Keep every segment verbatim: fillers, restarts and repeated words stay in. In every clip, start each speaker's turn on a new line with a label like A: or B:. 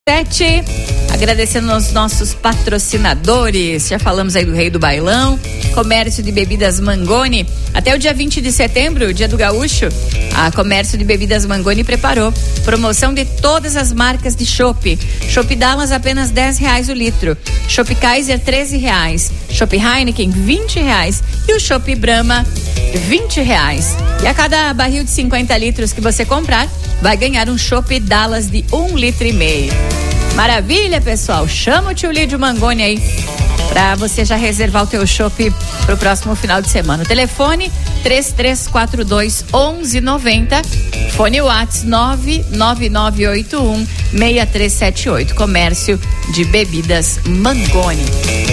A: Sete, agradecendo aos nossos patrocinadores. Já falamos aí do Rei do Bailão, Comércio de Bebidas Mangoni. Até o dia vinte de setembro, dia do Gaúcho, a Comércio de Bebidas Mangoni preparou promoção de todas as marcas de chopp. Chopp Dallas apenas dez reais o litro, Chopp Kaiser treze reais, Chopp Heineken vinte reais e o Chopp Brahma vinte reais. E a cada barril de cinquenta litros que você comprar, vai ganhar um Chopp Dallas de um litro e meio. Maravilha, pessoal. Chama o tio Lídio Mangoni aí pra você já reservar o teu chopp pro próximo final de semana. O telefone três três quatro dois, onze noventa, fone WhatsApp nove nove nove oito um, seis três sete oito. Comércio de Bebidas Mangoni.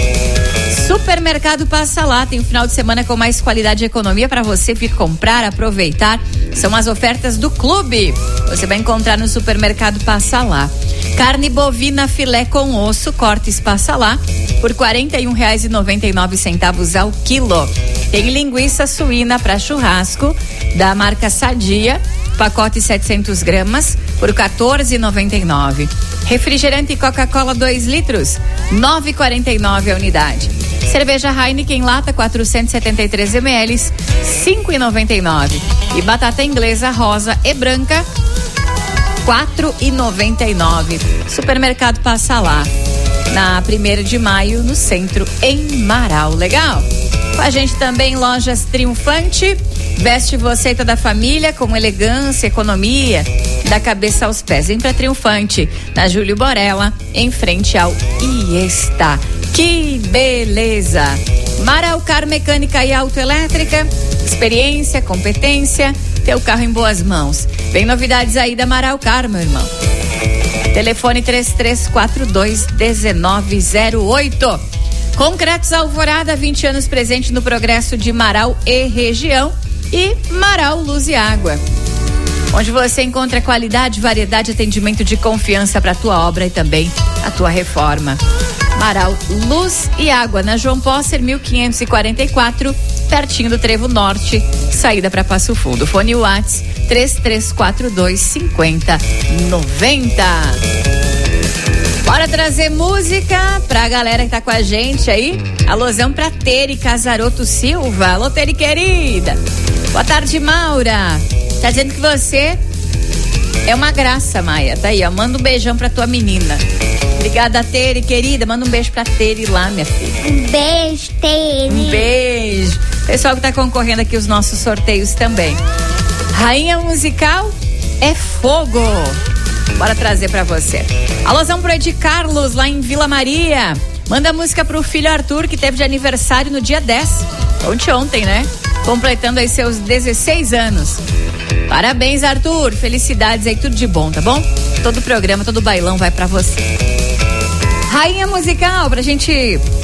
A: Supermercado Passa Lá tem um final de semana com mais qualidade e economia para você vir comprar, aproveitar. São as ofertas do clube. Você vai encontrar no Supermercado Passa Lá. Carne bovina filé com osso, cortes Passa Lá, por quarenta e um reais e noventa e nove centavos ao quilo. Tem linguiça suína para churrasco da marca Sadia, pacote setecentos gramas, por quatorze reais e noventa e nove centavos. Refrigerante Coca-Cola dois litros, nove reais e quarenta e nove centavos a unidade. Cerveja Heineken lata quatrocentos e setenta e três mililitros, cinco reais e noventa e nove centavos. E batata inglesa rosa e branca, quatro reais e noventa e nove centavos. Supermercado Passa Lá, na primeira de maio, no centro, em Marau. Legal? Com a gente também Lojas Triunfante. Veste você e toda a família com elegância, economia, da cabeça aos pés. Vem pra Triunfante, na Júlio Borella, em frente ao Iesta. Que beleza! Marau Car Mecânica e Autoelétrica, experiência, competência, teu carro em boas mãos. Vem novidades aí da Marau Car, meu irmão. Telefone três três quatro dois, um nove zero oito. Concretos Alvorada, vinte anos presente no progresso de Marau e região. E Marau Luz e Água, onde você encontra qualidade, variedade e atendimento de confiança para a tua obra e também a tua reforma. Marau Luz e Água, na João Posser mil quinhentos e quarenta e quatro, pertinho do Trevo Norte, saída para Passo Fundo. Fone WhatsApp três três quatro dois, cinco zero nove zero. Bora trazer música pra galera que tá com a gente aí. Alôzão pra Tere Casaroto Silva. Alô, Tere querida. Boa tarde, Maura. Tá dizendo que você é uma graça, Maia. Tá aí, ó. Manda um beijão pra tua menina. Obrigada, Tere querida. Manda um beijo pra Tere lá, minha filha.
B: Um beijo, Tere.
A: Um beijo. Pessoal que tá concorrendo aqui os nossos sorteios também. Rainha musical é fogo. Bora trazer pra você. Alôzão pro Ed Carlos, lá em Vila Maria. Manda música pro filho Arthur, que teve de aniversário no dia dez. Ontem, ontem, né? Completando aí seus dezesseis anos. Parabéns, Arthur. Felicidades aí, tudo de bom, tá bom? Todo o programa, todo o bailão vai pra você. Rainha musical, pra gente